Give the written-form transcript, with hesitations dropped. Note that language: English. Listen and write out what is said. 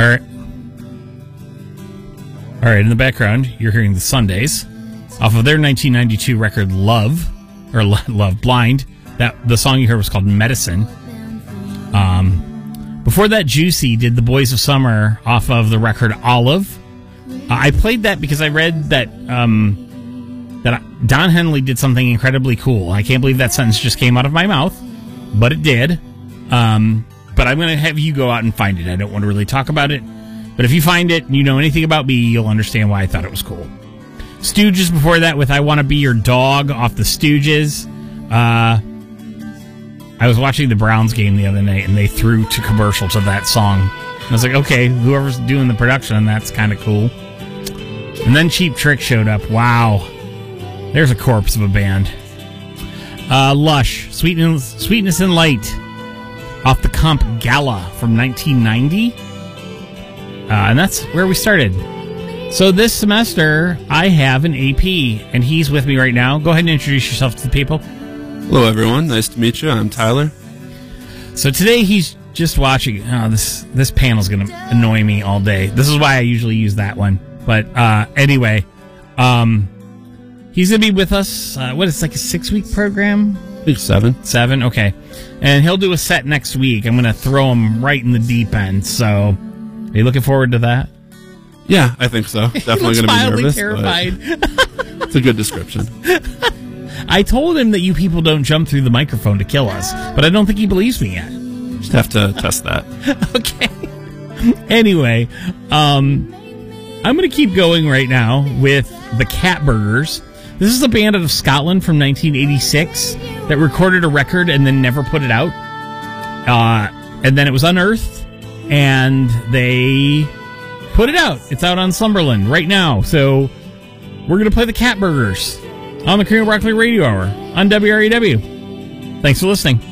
All right. All right, in the background, you're hearing the Sundays off of their 1992 record Love, or Love Blind. The song you heard was called Medicine. Before that, Juicy did The Boys of Summer off of the record Olive. I played that because I read that that Don Henley did something incredibly cool. I can't believe that sentence just came out of my mouth, but it did. But I'm going to have you go out and find it. I don't want to really talk about it. But if you find it and you know anything about me, you'll understand why I thought it was cool. Stooges before that with I Want to Be Your Dog off the Stooges. I was watching the Browns game the other night, and they threw to commercial to that song. I was like, okay, whoever's doing the production, that's kind of cool. And then Cheap Trick showed up. Wow. There's a corpse of a band. Lush, Sweetness and Light, off the comp Gala from 1990. And that's where we started. So this semester, I have an AP, and he's with me right now. Go ahead and introduce yourself to the people. Hello, everyone. Nice to meet you. I'm Tyler. So today he's just watching. Oh, this panel's going to annoy me all day. This is why I usually use that one. But anyway, he's going to be with us. It's like a 6-week program? I think 7. 7, okay. And he'll do a set next week. I'm going to throw him right in the deep end. So, are you looking forward to that? Yeah, I think so. Definitely going to be nervous. Terrified. It's a good description. I told him that you people don't jump through the microphone to kill us, but I don't think he believes me yet. Just have to test that. Okay. Anyway, I'm going to keep going right now with the Catburgers. This is a band out of Scotland from 1986 that recorded a record and then never put it out. And then it was unearthed, and they put it out. It's out on Slumberland right now. So we're going to play the Catburgers on the Cream of Broccoli Radio Hour on WREW. Thanks for listening.